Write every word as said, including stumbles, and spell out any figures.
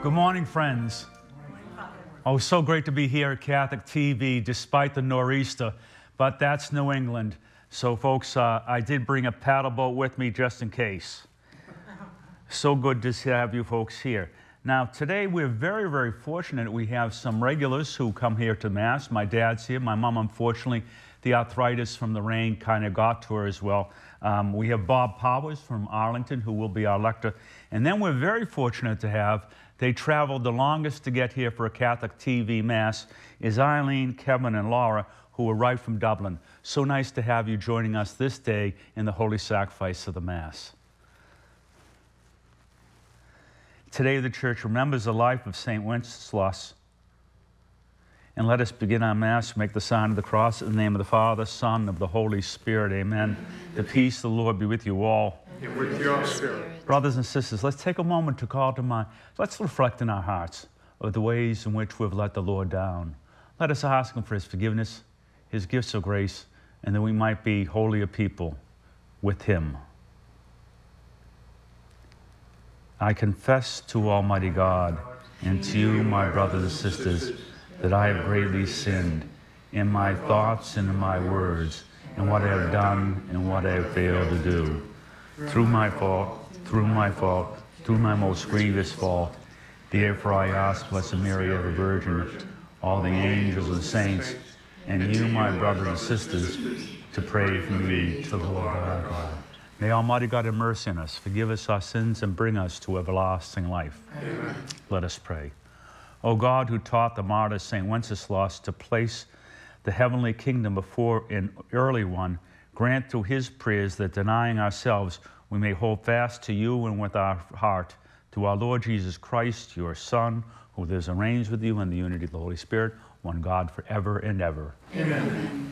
Good morning, friends. Oh, so great to be here at Catholic T V despite the nor'easter, but that's New England. So, folks, uh, I did bring a paddle boat with me just in case. So good to have you folks here. Now, today we're very, very fortunate. We have some regulars who come here to Mass. My dad's here. My mom, unfortunately, the arthritis from the rain kind of got to her as well. Um, we have Bob Powers from Arlington, who will be our lector. And then we're very fortunate to have, they traveled the longest to get here for a Catholic T V Mass, is Eileen, Kevin, and Laura, who are right from Dublin. So nice to have you joining us this day in the Holy Sacrifice of the Mass. Today the Church remembers the life of Saint Wenceslas. And let us begin our Mass, make the sign of the cross in the name of the Father, Son, of the Holy Spirit. Amen. The peace of the Lord be with you all. And with your spirit. Brothers and sisters, let's take a moment to call to mind. Let's reflect in our hearts of the ways in which we've let the Lord down. Let us ask Him for His forgiveness, His gifts of grace, and that we might be holier people with Him. I confess to Almighty God and to you, my brothers and sisters, that I have greatly sinned in my thoughts and in my words, in what I have done and what I have failed to do. Through my fault, through my fault, through my most grievous fault. Therefore I ask Blessed Mary, ever Virgin, all the angels and saints, and you, my brothers and sisters, to pray for me to the Lord our God. May Almighty God have mercy on us, forgive us our sins, and bring us to everlasting life. Amen. Let us pray. O God, who taught the martyr Saint Wenceslas to place the heavenly kingdom before an early one, grant through his prayers that, denying ourselves, we may hold fast to you and with our heart to our Lord Jesus Christ, your Son, who lives and reigns with you in the unity of the Holy Spirit, one God forever and ever. Amen.